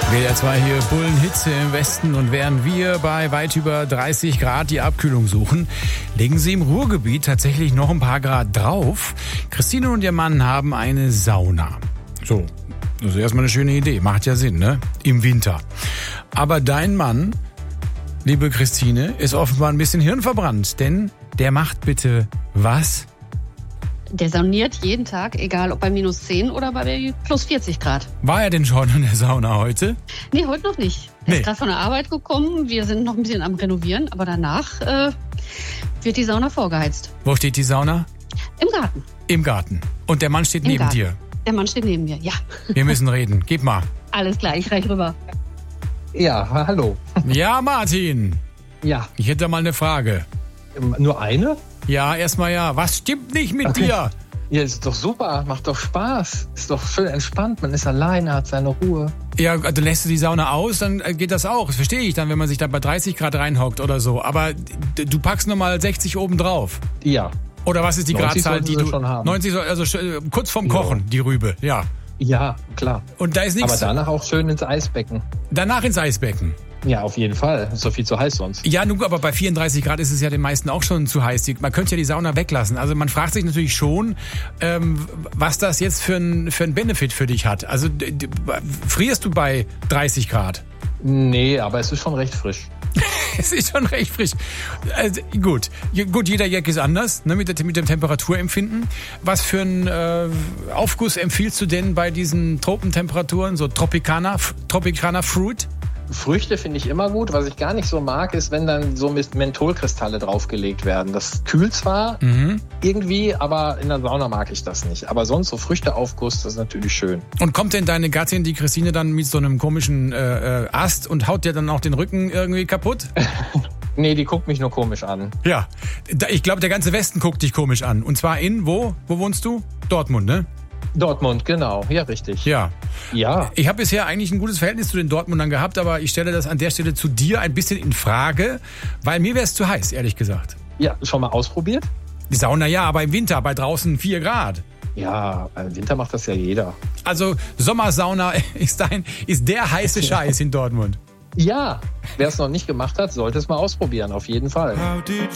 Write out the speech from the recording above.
WDR 2 hier, Bullenhitze im Westen, und während wir bei weit über 30 Grad die Abkühlung suchen, legen sie im Ruhrgebiet tatsächlich noch ein paar Grad drauf. Christine und ihr Mann haben eine Sauna. So, das ist erstmal eine schöne Idee, macht ja Sinn, ne? Im Winter. Aber dein Mann, liebe Christine, ist offenbar ein bisschen hirnverbrannt, denn der macht bitte was? Der sauniert jeden Tag, egal ob bei minus 10 oder bei plus 40 Grad. War er denn schon in der Sauna heute? Nee, heute noch nicht. Er ist gerade von der Arbeit gekommen. Wir sind noch ein bisschen am Renovieren, aber danach wird die Sauna vorgeheizt. Wo steht die Sauna? Im Garten. Im Garten. Und der Mann steht Im neben Garten. dir? Der Mann steht neben mir, ja. Wir müssen reden. Gib mal. Alles klar, ich reich rüber. Ja, hallo. Ja, Martin. Ja, Ich hätte da mal eine Frage. nur eine? Ja, erstmal ja. Was stimmt nicht mit dir? Ja, ist doch super, macht doch Spaß. Ist doch schön entspannt, man ist alleine, hat seine Ruhe. Ja, du lässt die Sauna aus, dann geht das auch. Das verstehe ich dann, wenn man sich da bei 30 Grad reinhockt oder so. Aber du packst nochmal 60 oben drauf. Ja, Oder was ist die 90 Gradzahl, die sollten sie du... schon haben. 90, also kurz vorm Ja. Kochen, die Rübe, ja. ja, klar. Und da ist nichts... Aber danach auch schön ins Eisbecken. Danach ins Eisbecken. Ja, auf jeden Fall. Ist doch viel zu heiß sonst. Ja, nun, aber bei 34 Grad ist es ja den meisten auch schon zu heiß. Man könnte ja die Sauna weglassen. Also man fragt sich natürlich schon, was das jetzt für ein Benefit für dich hat. Also frierst du bei 30 Grad? Nee, aber es ist schon recht frisch. Es ist schon recht frisch. Also, gut, jeder Jack ist anders, ne, mit dem Temperaturempfinden. Was für einen Aufguss empfiehlst du denn bei diesen Tropentemperaturen, so Tropicana Fruit? Früchte finde ich immer gut. Was ich gar nicht so mag, ist, wenn dann so mit Mentholkristalle draufgelegt werden. Das kühlt zwar irgendwie, aber in der Sauna mag ich das nicht. Aber sonst so Früchteaufguss, das ist natürlich schön. Und kommt denn deine Gattin, die Christine, dann mit so einem komischen Ast und haut dir dann auch den Rücken irgendwie kaputt? Nee, die guckt mich nur komisch an. Ja, ich glaube, der ganze Westen guckt dich komisch an. Und zwar wo? Wo wohnst du? Dortmund, ne? Dortmund, genau. Ja, richtig. Ja. Ja. Ich habe bisher eigentlich ein gutes Verhältnis zu den Dortmundern gehabt, aber ich stelle das an der Stelle zu dir ein bisschen in Frage, weil mir wäre es zu heiß, ehrlich gesagt. Ja, schon mal ausprobiert? Die Sauna ja, aber im Winter bei draußen 4 Grad. Ja, im Winter macht das ja jeder. Also Sommersauna ist der heiße Scheiß in Dortmund. Ja, wer es noch nicht gemacht hat, sollte es mal ausprobieren, auf jeden Fall. How did